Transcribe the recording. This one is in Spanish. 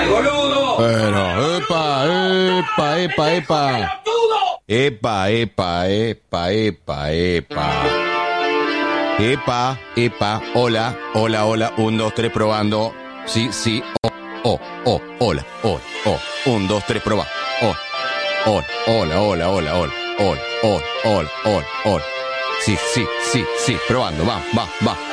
¡Ay, boludo! Pero, epa. Epa. Hola. 1, 2, 3, probando. Sí. Hola. 1, 2, 3, proba. Hola. Hola. Sí. Probando. Va.